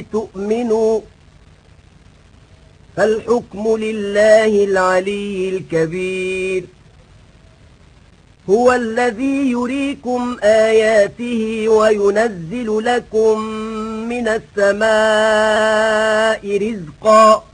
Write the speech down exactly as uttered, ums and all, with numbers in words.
تؤمنوا فالحكم لله العلي الكبير هو الذي يريكم آياته وينزل لكم من السماء رزقا